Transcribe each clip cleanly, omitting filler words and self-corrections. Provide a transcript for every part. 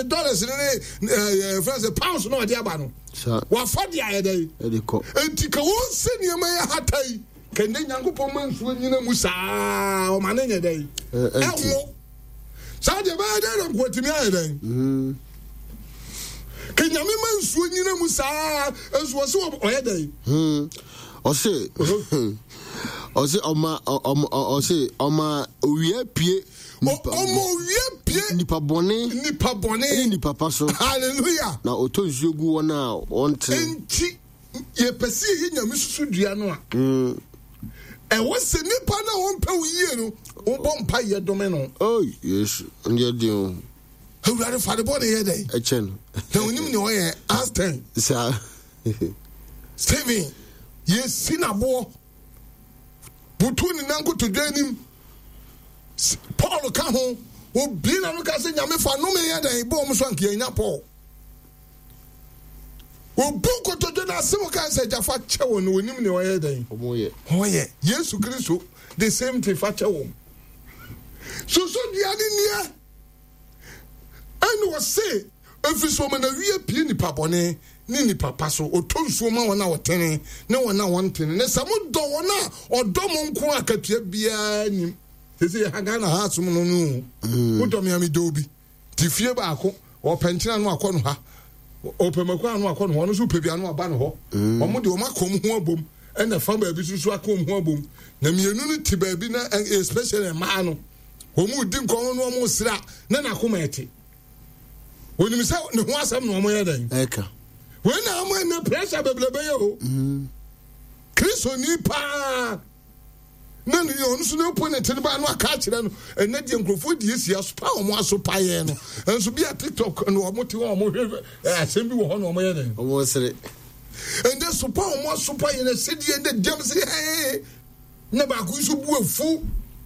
dollars ne friends pounds no ade aba no wa fa dia ye dai enti ka won se ne ma ya hatai kende Nyankopɔn mansuo nyina mu saa o ma ne nye dai ewo sa de ba de no kwatimi aye dai kenyame mansuo nyina mu saa enso so o ye dai ose oma owie pie nipa bone nipa paso hallelujah na otonsuo gu wona onte enti ye pese ye nyame susu dua no a wose nipa na won pa wiye no won bompa ye dome no oh yes ndiye dio hewrade fa de body ye dey echen na onim ne oye Aston sa Steven ye sinabo butuni nanko to denim Paul ka ho obi na no ka se nyame fa no me ye den bo mo so anke anya Paul obuko to de na se mo ka se jafa chewo no onim ne oye den oye Yesu Kristo the same thing fa chewo so dia ni and was say every so man na wie pie ni papone ni papa so otonsuo ma wona wotene ne wona wontene ne samudo wona odomo nko akatua bia nim sese haga na ha sum no no udom ya mi dobi ti fie ba ako o pentina no akọ no ha o pemako no akọ no ho no so pebia no aba no ho o mo de o makom ho abom e na fa ba bi susu akom ho abom na mienu no ti ba bi na especially ma no o mu di nko no mo sira na na akoma ete oni mi sa ne ho asam no mo ye dan eka when am I na pressure beblebe yo Kristo ni pa na ni onu so na opponent ne ba no aka kire no na die nkrofo die sia so pa o mo aso pa ye no enso bia TikTok no o mo ti o mo hwe asem bi wo ho no o mo ye den o mo sere and then so pa o mo aso pa ye na sedie de dem se hey na ba ku so bu afu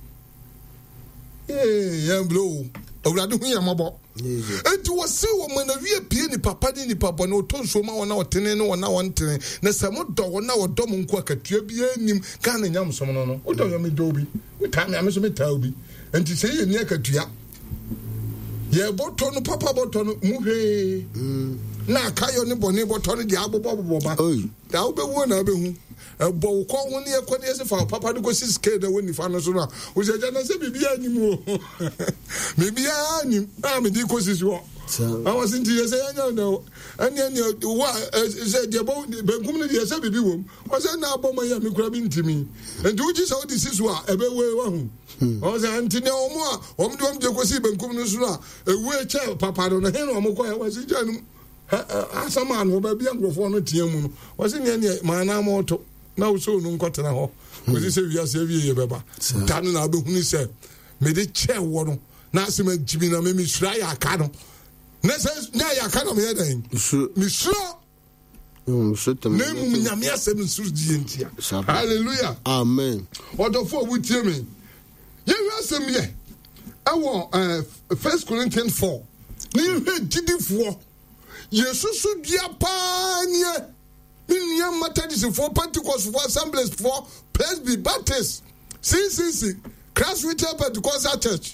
ya blow awurade hu ya mabo enti wose wo mana wie pie ni papa ni papa no tonso ma wona wotene no wona wontene na samo do wona wodom nko akatua bia nim ka na nyam som no no wodom ya me do bi uta na me so me ta obi enti se ye ni akatua ye boto no papa boto no mu hwe na kayo ni boni boto no di abobo ba da wo be wo na be hu bo ko won ye ko de se fa papa do go sis ke da woni fa no so na wo se jana se bibia ni mu bibia ni me di ko sis wo I was into ye say no ani wa se de bo benkum ni ye se bibi wo o se na bo ma ya me kura bi ntimi enti wo ji se wo di sis wo e be we wa hu o se anti ne o mo a o mo de ko si benkum no so na e we che papa do na he no o mo ko ya wa si janu asama no ba bia ngrofo no tie mu no wo se ne ma na mo to na so no nkotena ho wo se wi ase wi ye beba dan na be hunu se me de che wo no na se ma jibi na me sura ya aka no na se na ya aka no me den mi sura ne mu nyame asem suru di entia hallelujah amen odofo wutie me ye asem ye awo 1 Corinthians 4 ni hwe gidifo yesusu dia pa nie Minya Methodist for Pentecost for Assemblies for Presby Baptist CCC Christ Retail Pentecostal Church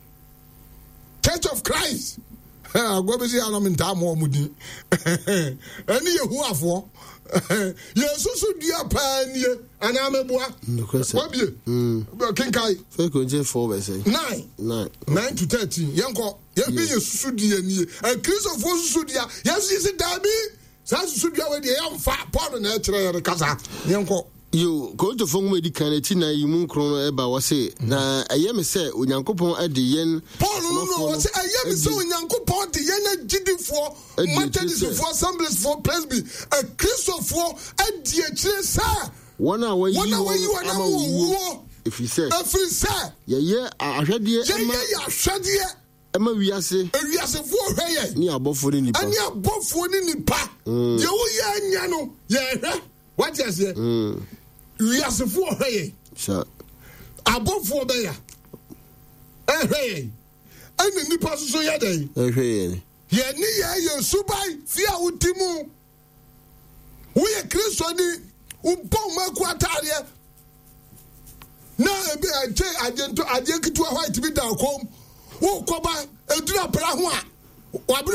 of Christ go be see anam ntam ho mudi ani yehu afo yesusu dia panie ana meboa wabie kinkai 1 Corinthians 4 verse 9 to 13 yenko yehu yesusu dia nie Christ of yesusu dia yesu dabi Sasu dia we dey am fa Paul na kire yere kasa yenko yo ko to fon me di kanati na yimu nkron no e ba wo se na eye me se onyankopon ade yen Paul no wo se eye me se onyankopon de yen agidifo Methodist for Assemblies for Presby a Christopher ade akire sa wona wa yi wo if you say ye ahwede Ema wiase fo hweye ni abofo ni nipa ani abofo ni nipa ye wo ye anya no ye hwe what you say wiase fo hweye sure abofo be ya hweye ani nipa so ye dey hweye ye ni ye subai fi a utimu wo ye Kristo ni ubon maku atare na ebe agento adekitu white bi da kom wo koba edura pra ho a